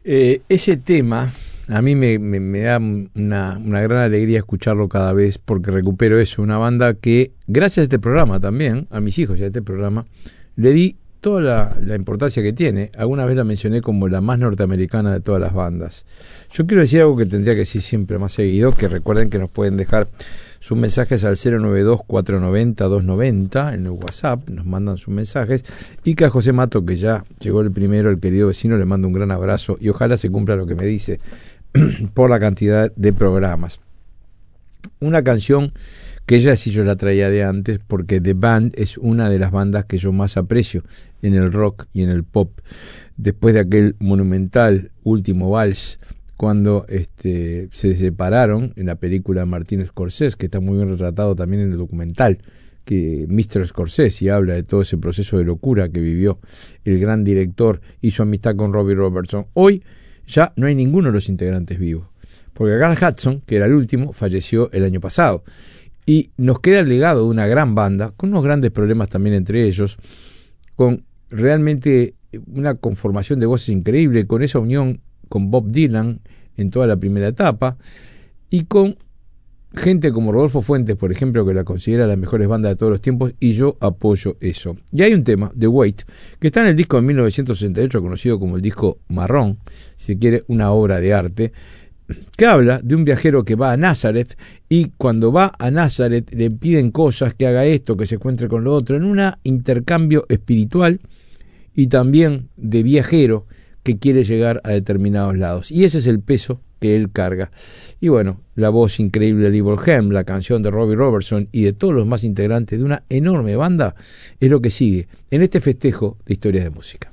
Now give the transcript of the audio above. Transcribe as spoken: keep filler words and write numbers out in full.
Eh, ese tema a mí me, me, me da una, una gran alegría escucharlo cada vez, porque recupero eso, una banda que gracias a este programa también, a mis hijos y a este programa, le di toda la, la importancia que tiene. Alguna vez la mencioné como la más norteamericana de todas las bandas. Yo quiero decir algo que tendría que decir siempre más seguido, que recuerden que nos pueden dejar sus mensajes al cero nueve dos, cuatro nueve cero, dos nueve cero en el WhatsApp, nos mandan sus mensajes, y que a José Mato, que ya llegó el primero, el querido vecino, le mando un gran abrazo y ojalá se cumpla lo que me dice por la cantidad de programas. Una canción que ella sí yo la traía de antes, porque The Band es una de las bandas que yo más aprecio en el rock y en el pop, después de aquel monumental último vals, cuando este, se separaron en la película Martin Scorsese, que está muy bien retratado también en el documental, que mister Scorsese habla de todo ese proceso de locura que vivió el gran director y su amistad con Robbie Robertson. Hoy ya no hay ninguno de los integrantes vivos, porque Carl Hudson, que era el último, falleció el año pasado, y nos queda el legado de una gran banda, con unos grandes problemas también entre ellos, con realmente una conformación de voces increíble, con esa unión con Bob Dylan en toda la primera etapa, y con gente como Rodolfo Fuentes, por ejemplo, que la considera la mejores bandas de todos los tiempos, y yo apoyo eso. Y hay un tema, The Wait, que está en el disco de mil novecientos sesenta y ocho, conocido como el disco marrón, si se quiere, una obra de arte, que habla de un viajero que va a Nazaret, y cuando va a Nazaret le piden cosas, que haga esto, que se encuentre con lo otro, en un intercambio espiritual y también de viajero que quiere llegar a determinados lados, y ese es el peso que él carga. Y bueno, la voz increíble de Lee Bolhem, la canción de Robbie Robertson y de todos los más integrantes de una enorme banda es lo que sigue en este festejo de historias de música.